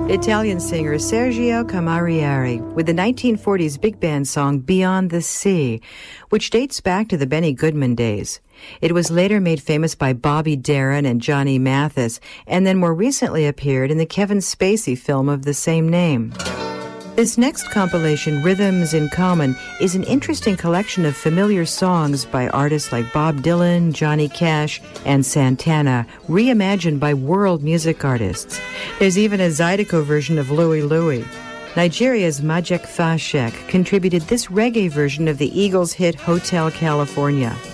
Italian singer Sergio Camarieri with the 1940s big band song Beyond the Sea, which dates back to the Benny Goodman days. It was later made famous by Bobby Darin and Johnny Mathis, and then more recently appeared in the Kevin Spacey film of the same name. This next compilation, Rhythms in Common, is an interesting collection of familiar songs by artists like Bob Dylan, Johnny Cash, and Santana, reimagined by world music artists. There's even a Zydeco version of Louie Louie. Nigeria's Majek Fashek contributed this reggae version of the Eagles' hit Hotel California.